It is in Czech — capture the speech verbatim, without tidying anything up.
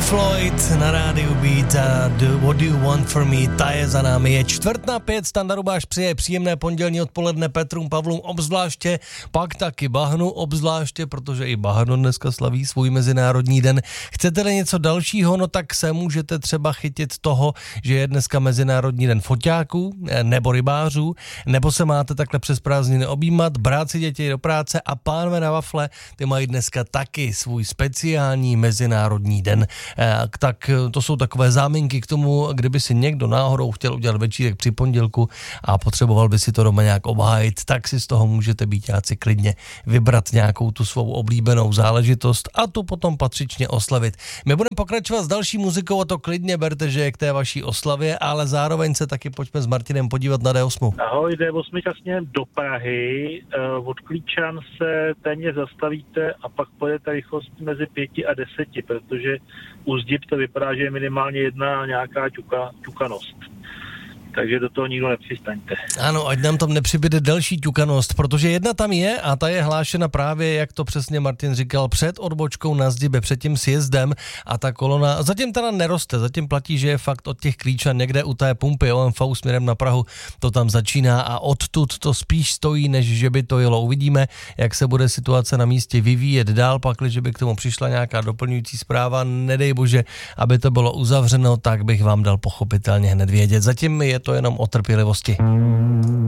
Floyd na rádiu Beat a do, What Do You Want For Me, ta je za námi. Je čtvrt na pět, Standa Rubáš přeje příjemné pondělní odpoledne Petrům, Pavlům obzvláště, pak taky Bahnu obzvláště, protože i Bahno dneska slaví svůj mezinárodní den. Chcete-li něco dalšího, no tak se můžete třeba chytit toho, že je dneska mezinárodní den foťáků nebo rybářů, nebo se máte takhle přes prázdniny objímat, brát si děti do práce a pánve na wafle, ty mají dneska taky svůj speciální mezinárodní den. Tak to jsou takové záminky k tomu, kdyby si někdo náhodou chtěl udělat večírek při pondělku a potřeboval by si to doma nějak obhájit, tak si z toho můžete být jáci klidně vybrat nějakou tu svou oblíbenou záležitost a tu potom patřičně oslavit. My budeme pokračovat s další muzikou a to klidně berte, že je k té vaší oslavě, ale zároveň se taky pojďme s Martinem podívat na D osm. Ahoj, D osm časně do Prahy, od Klíčan se téměř zastavíte a pak pojedete rychlost mezi pěti a deseti, protože u Zdib to vypadá, že je minimálně jedna nějaká ťuka, ťukanost. Takže do toho nikdo nepřistaňte. Ano, ať nám tam nepřibyde další ťukanost, protože jedna tam je a ta je hlášena právě, jak to přesně Martin říkal, před odbočkou na Zdibe, před tím sjezdem a ta kolona zatím teda neroste, zatím platí, že je fakt od těch Klíčan někde u té pumpy O M V směrem na Prahu, to tam začíná a odtud to spíš stojí, než že by to jelo. Uvidíme, jak se bude situace na místě vyvíjet dál, pakli, že by k tomu přišla nějaká doplňující zpráva, nedej bože, aby to bylo uzavřeno, tak bych vám dal pochopitelně hned vědět. Zatím je to jenom o trpělivosti.